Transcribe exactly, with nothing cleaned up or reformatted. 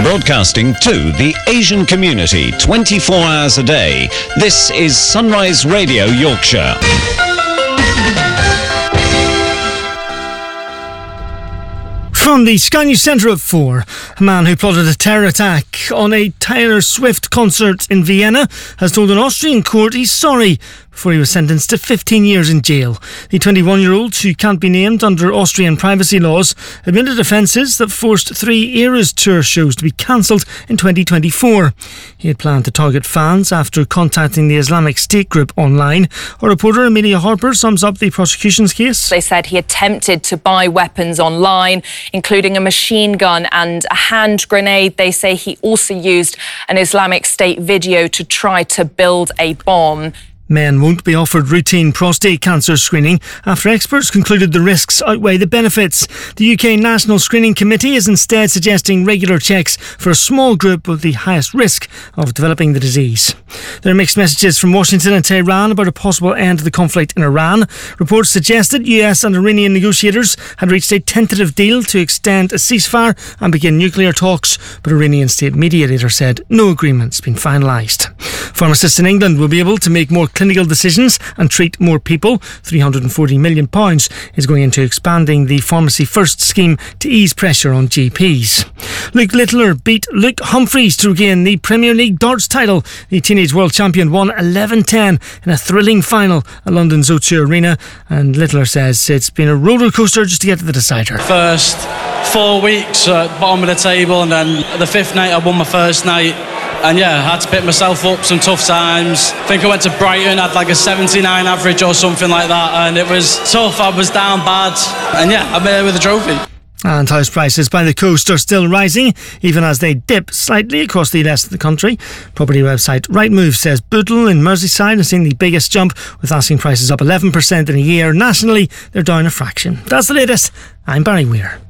Broadcasting to the Asian community twenty-four hours a day. This is Sunrise Radio Yorkshire. From the Sky News Centre at four, a man who plotted a terror attack on a Taylor Swift concert in Vienna has told an Austrian court he's sorry before he was sentenced to fifteen years in jail. The twenty-one-year-old, who can't be named under Austrian privacy laws, admitted offences that forced three Eras tour shows to be cancelled in twenty twenty-four. He had planned to target fans after contacting the Islamic State group online. Our reporter Amelia Harper sums up the prosecution's case. They said he attempted to buy weapons online, including a machine gun and a hand grenade. They say he also used an Islamic State video to try to build a bomb. Men won't be offered routine prostate cancer screening after experts concluded the risks outweigh the benefits. The U K National Screening Committee is instead suggesting regular checks for a small group with the highest risk of developing the disease. There are mixed messages from Washington and Tehran about a possible end to the conflict in Iran. Reports suggested U S and Iranian negotiators had reached a tentative deal to extend a ceasefire and begin nuclear talks, but Iranian state mediator said no agreement's been finalised. Pharmacists in England will be able to make more clinical decisions and treat more people. three hundred forty million pounds is going into expanding the Pharmacy First scheme to ease pressure on G Ps. Luke Littler beat Luke Humphries to regain the Premier League darts title. The teenage world champion won eleven ten in a thrilling final at London's O two Arena, and Littler says it's been a roller coaster just to get to the decider. First four weeks at bottom of the table, and then the fifth night I won my first night. And yeah, I had to pick myself up some tough times. I think I went to Brighton, had like a seventy-nine average or something like that, and it was tough. I was down bad, and yeah, I'm here with a trophy. And house prices by the coast are still rising, even as they dip slightly across the rest of the country. Property website Rightmove says Bootle in Merseyside has seen the biggest jump, with asking prices up eleven percent in a year. Nationally, they're down a fraction. That's the latest. I'm Barry Weir.